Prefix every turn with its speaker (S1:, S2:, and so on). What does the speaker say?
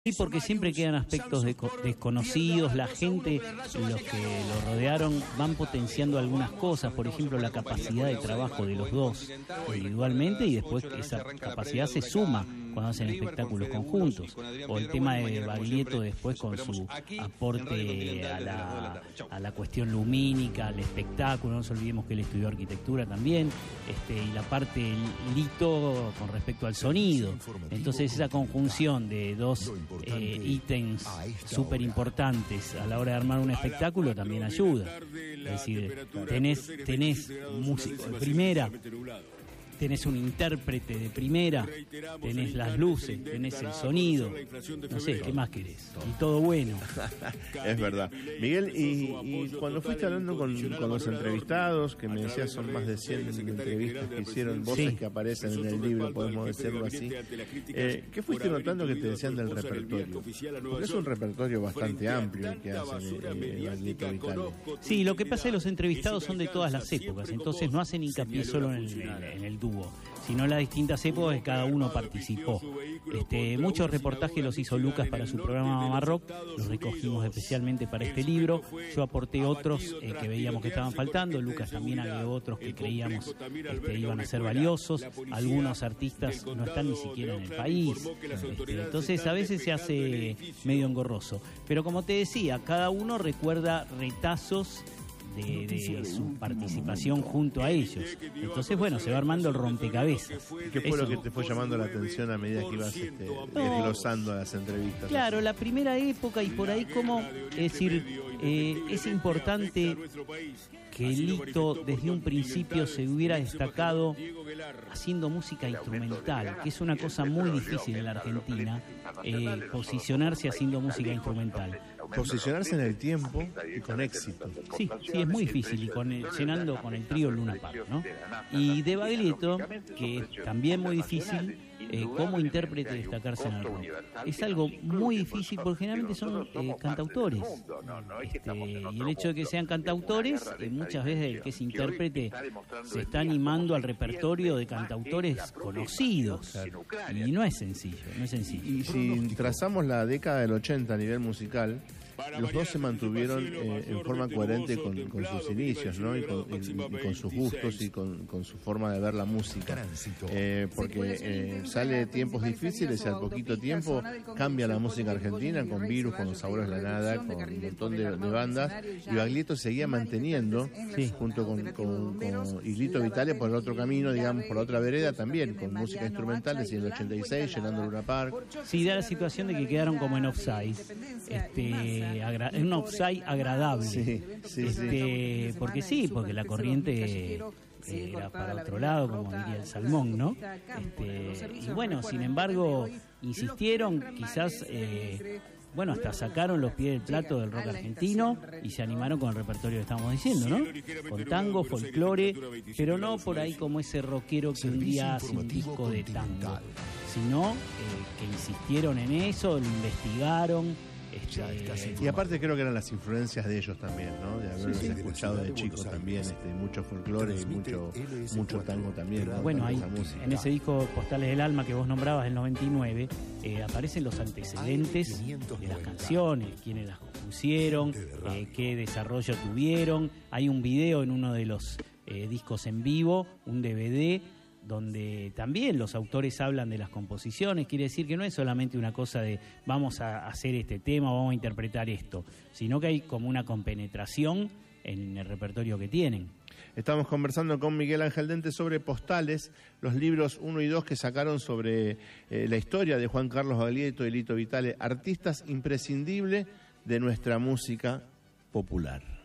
S1: Sí, porque siempre quedan aspectos desconocidos, la gente, los que lo rodearon, van potenciando algunas cosas, por ejemplo, la capacidad de trabajo de los dos individualmente, y después esa capacidad se suma cuando hacen espectáculos conjuntos, o el tema de Baglietto después con su aporte a la cuestión lumínica, al espectáculo. No nos olvidemos que él estudió arquitectura también, y la parte Lito con respecto al sonido. Entonces esa conjunción de dos ítems súper importantes a la hora de armar un espectáculo también ayuda. Es decir, tenés músico de primera, tenés un intérprete de primera, tenés las luces, tenés el sonido, no sé, ¿qué más querés? Y todo bueno.
S2: Es verdad. Miguel, y cuando fuiste hablando con los entrevistados, que me decías son más de 100 entrevistas que hicieron, voces que aparecen en el libro, podemos decirlo así, ¿qué fuiste notando que te decían del repertorio? Porque es un repertorio bastante amplio el que hacen Baglietto Vitale.
S1: Sí, lo que pasa es que los entrevistados son de todas las épocas, entonces no hacen hincapié solo en el dúo, sino las distintas épocas que cada uno participó. Muchos reportajes los hizo Lucas para su programa Mamá Rock, los recogimos especialmente para este libro. Yo aporté otros que veíamos que estaban faltando, Lucas también agregó otros que creíamos iban a ser valiosos. Algunos artistas no están ni siquiera en el país, entonces a veces se hace medio engorroso. Pero como te decía, cada uno recuerda retazos de su participación junto a ellos. Entonces, bueno, se va armando el rompecabezas.
S2: ¿Qué fue lo que te fue llamando la atención a medida que ibas desglosando las entrevistas?
S1: Claro, la primera época, y por ahí como, es decir, es importante que Lito desde un principio se hubiera destacado haciendo música instrumental, que es una cosa muy difícil en la Argentina, posicionarse haciendo música instrumental.
S2: Posicionarse en el tiempo y con éxito.
S1: Sí, es muy difícil, y llenando con el trío Luna Park, ¿no? Y de Baglietto, que es también muy difícil, como intérprete destacarse en el rock. Es algo muy difícil porque generalmente son cantautores. Y el hecho de que sean cantautores, muchas veces el que es intérprete se está animando al repertorio de cantautores conocidos. Y no es sencillo, Y
S2: si trazamos la década del 80 a nivel musical, los dos se mantuvieron en forma coherente con sus inicios, ¿no? Y con sus gustos y con su forma de ver la música, porque sale Tiempos Difíciles y al poquito tiempo cambia la música argentina con Virus, con Los Sabores de la Nada, con un montón de bandas, y Baglietto seguía manteniendo, junto con Lito Vitale por el otro camino, digamos, por la otra vereda también, con música instrumental desde el 86, llenando Luna Park.
S1: Sí, da la situación de que quedaron como en offside, en un offside agradable, porque la corriente era para otro lado, como diría el salmón, ¿no? Y bueno, sin embargo, insistieron, quizás, hasta sacaron los pies del plato del rock argentino y se animaron con el repertorio que estábamos diciendo, ¿no? Con tango, folclore, pero no por ahí como ese rockero que un día hace un disco de tango, sino que insistieron en eso, lo investigaron.
S2: Y aparte creo que eran las influencias de ellos también, ¿no? De haberlos escuchado de chicos también, mucho folclore y mucho tango también, ¿no?
S1: Bueno, ahí, en ese disco Postales del Alma que vos nombrabas del 99, aparecen los antecedentes de las canciones, quiénes las compusieron, qué desarrollo tuvieron. Hay un video en uno de los discos en vivo, un DVD, donde también los autores hablan de las composiciones. Quiere decir que no es solamente una cosa de vamos a hacer este tema, vamos a interpretar esto, sino que hay como una compenetración en el repertorio que tienen.
S2: Estamos conversando con Miguel Ángel Dente sobre Postales, los libros 1 y 2 que sacaron sobre la historia de Juan Carlos Baglietto y Lito Vitale, artistas imprescindibles de nuestra música popular.